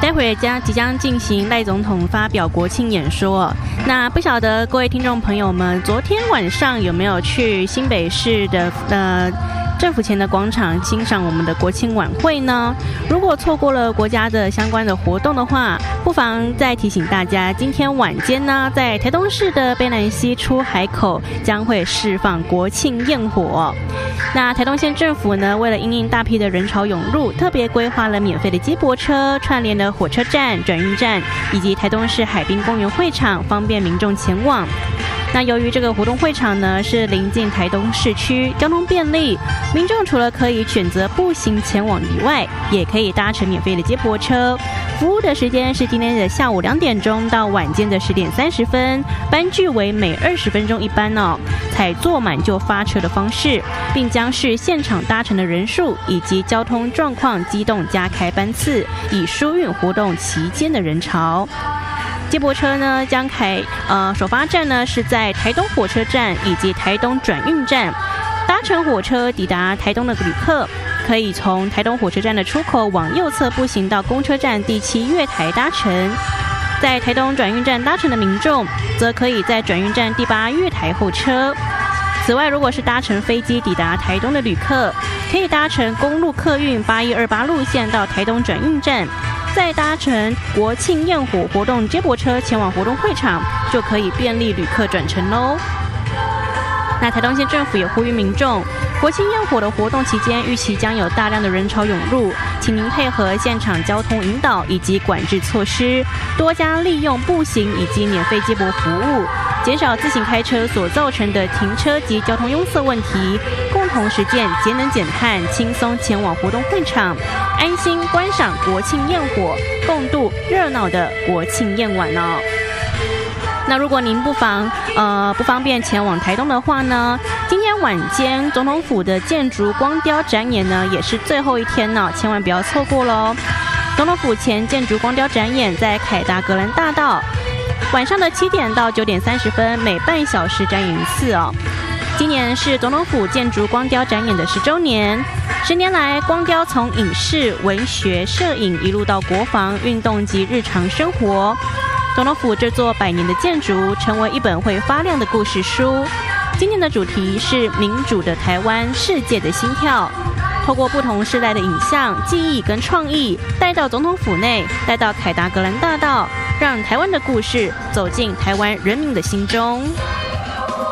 待会即将进行赖总统发表国庆演说。那不晓得各位听众朋友们，昨天晚上有没有去新北市的政府前的广场欣赏我们的国庆晚会呢？如果错过了国家的相关的活动的话，不妨再提醒大家，今天晚间呢，在台东市的卑南溪出海口将会释放国庆焰火。那台东县政府呢，为了因应大批的人潮涌入，特别规划了免费的接驳车，串联了火车站、转运站以及台东市海滨公园会场，方便民众前往。那由于这个活动会场呢是临近台东市区，交通便利，民众除了可以选择步行前往以外，也可以搭乘免费的接驳车。服务的时间是今天的下午2点钟到晚间的10点30分，班距为每20分钟一班哦，采坐满就发车的方式，并将视现场搭乘的人数以及交通状况机动加开班次，以疏运活动期间的人潮。接驳车呢将首发站呢是在台东火车站以及台东转运站，搭乘火车抵达台东的旅客，可以从台东火车站的出口往右侧步行到公车站第7月台搭乘。在台东转运站搭乘的民众，则可以在转运站第8月台候车。此外，如果是搭乘飞机抵达台东的旅客，可以搭乘公路客运8128路线到台东转运站，再搭乘国庆焰火活动接驳车前往活动会场，就可以便利旅客转乘喽。那台东县政府也呼吁民众，国庆焰火的活动期间，预期将有大量的人潮涌入，请您配合现场交通引导以及管制措施，多加利用步行以及免费接驳服务，减少自行开车所造成的停车及交通拥塞问题，共同实践节能减碳，轻松前往活动会场，安心观赏国庆焰火，共度热闹的国庆焰晚哦。那如果您不方便前往台东的话呢，今天晚间总统府的建筑光雕展演呢也是最后一天呢，千万不要错过喽。总统府前建筑光雕展演在凯达格兰大道，晚上的7点到9点30分，每半小时展演一次哦。今年是总统府建筑光雕展演的10周年，10年来，光雕从影视、文学、摄影一路到国防、运动及日常生活。总统府这座100年的建筑，成为一本会发亮的故事书。今年的主题是民主的台湾，世界的心跳。透过不同世代的影像、记忆跟创意，带到总统府内，带到凯达格兰大道，让台湾的故事走进台湾人民的心中。